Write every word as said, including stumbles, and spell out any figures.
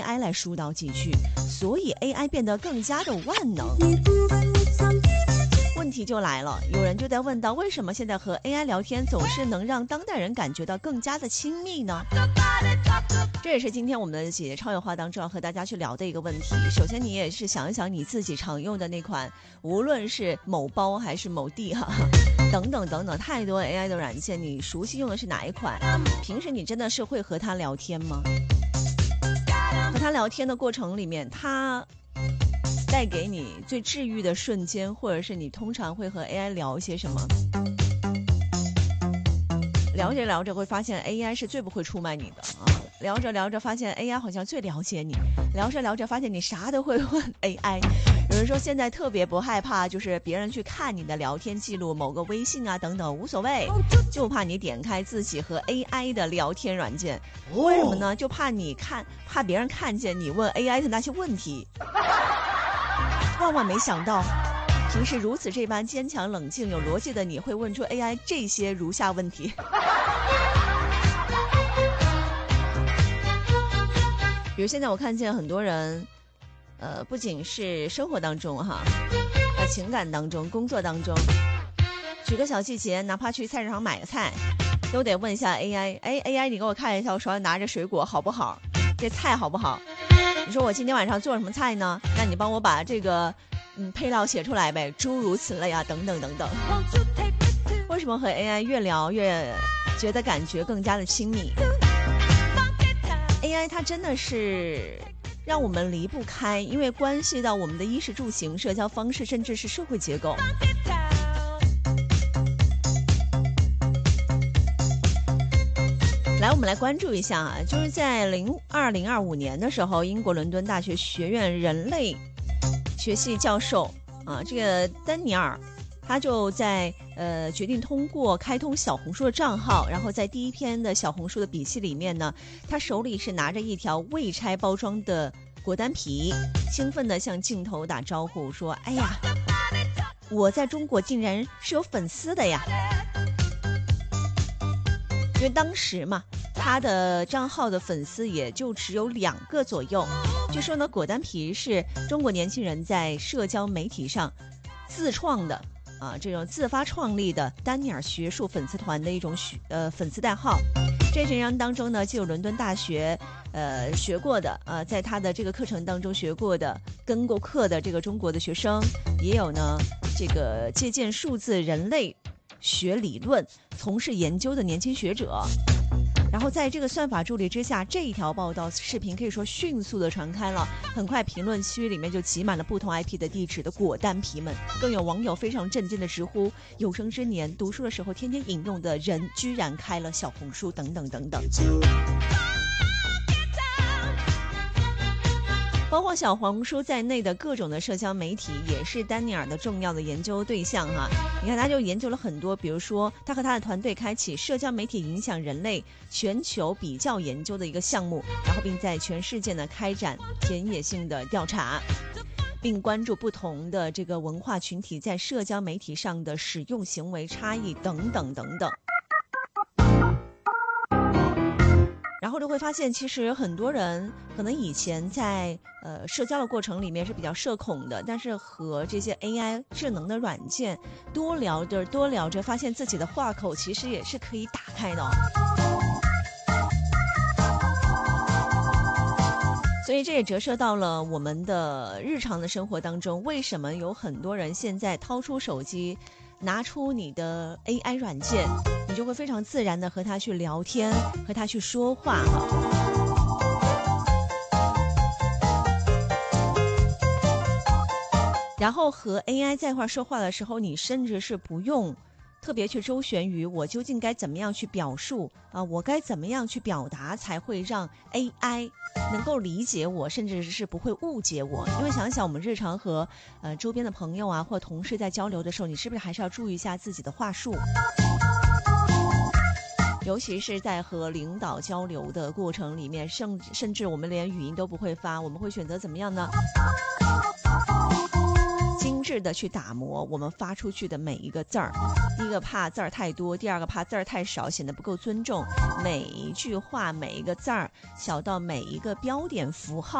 I 来疏导几句，所以 A I 变得更加的万能。问题就来了，有人就在问到，为什么现在和 A I 聊天总是能让当代人感觉到更加的亲密呢？这也是今天我们的姐姐超有话当中要和大家去聊的一个问题。首先你也是想一想你自己常用的那款，无论是某包还是某地哈，等等等等，太多 A I 的软件，你熟悉用的是哪一款？平时你真的是会和它聊天吗？和它聊天的过程里面，它带给你最治愈的瞬间，或者是你通常会和 A I 聊一些什么？聊着聊着会发现 A I 是最不会出卖你的啊！聊着聊着发现 A I 好像最了解你，聊着聊着发现你啥都会问 A I。有人说现在特别不害怕，就是别人去看你的聊天记录，某个微信啊等等无所谓，就怕你点开自己和 A I 的聊天软件，为什么呢？就怕你看，怕别人看见你问 A I 的那些问题。万万没想到，平时如此这般坚强冷静有逻辑的你，会问出 A I 这些如下问题。比如现在我看见很多人呃，不仅是生活当中哈，呃，情感当中，工作当中，举个小细节，哪怕去菜市场买个菜，都得问一下 A I， 哎 A I 你给我看一下我手上拿着水果好不好，这菜好不好？你说我今天晚上做什么菜呢？那你帮我把这个嗯配料写出来呗，诸如此类啊，等等等等。为什么和 A I 越聊越觉得感觉更加的亲密？ A I 它真的是让我们离不开，因为关系到我们的衣食住行、社交方式，甚至是社会结构。来，我们来关注一下啊，就是在零二零二五年的时候，英国伦敦大学学院人类学系教授啊，这个丹尼尔，他就在呃决定通过开通小红书的账号，然后在第一篇的小红书的笔记里面呢，他手里是拿着一条未拆包装的果丹皮，兴奋地向镜头打招呼说：“哎呀，我在中国竟然是有粉丝的呀！”因为当时嘛，他的账号的粉丝也就只有两个左右。据说呢，果丹皮是中国年轻人在社交媒体上自创的啊，这种自发创立的丹尼尔学术粉丝团的一种呃粉丝代号。这群人当中呢，既有伦敦大学呃学过的呃，在他的这个课程当中学过的、跟过课的这个中国的学生，也有呢这个借鉴数字人类学理论、从事研究的年轻学者。然后在这个算法助力之下，这一条报道视频可以说迅速的传开了，很快评论区里面就挤满了不同 I P 的地址的果丹皮们，更有网友非常震惊的直呼：有生之年读书的时候天天引用的人居然开了小红书，等等等等。包括小红书在内的各种的社交媒体也是丹尼尔的重要的研究对象哈。你看他就研究了很多，比如说他和他的团队开启社交媒体影响人类全球比较研究的一个项目，然后并在全世界呢开展田野性的调查，并关注不同的这个文化群体在社交媒体上的使用行为差异等等等等。然后就会发现，其实很多人可能以前在呃社交的过程里面是比较社恐的，但是和这些 A I 智能的软件多聊着多聊着，发现自己的话口其实也是可以打开的哦。所以这也折射到了我们的日常的生活当中，为什么有很多人现在掏出手机，拿出你的 A I 软件，你就会非常自然的和他去聊天，和他去说话哈。然后和 A I 在一块说话的时候，你甚至是不用特别去周旋于我究竟该怎么样去表述啊、呃，我该怎么样去表达才会让 A I 能够理解我，甚至是不会误解我。因为想想我们日常和呃周边的朋友啊或同事在交流的时候，你是不是还是要注意一下自己的话术？尤其是在和领导交流的过程里面，甚甚至我们连语音都不会发，我们会选择怎么样呢？精致的去打磨我们发出去的每一个字儿。第一个怕字儿太多，第二个怕字儿太少，显得不够尊重。每一句话，每一个字儿，小到每一个标点符号。